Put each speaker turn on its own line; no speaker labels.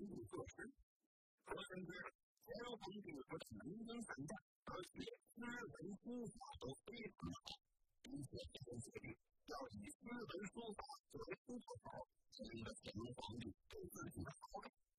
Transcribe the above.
务措施。可想而知，乾隆皇帝不但能征善战，而且诗文书法都非常的好，并且还决定要以诗文书法作为突破口，赢得乾隆皇帝对自己的好感。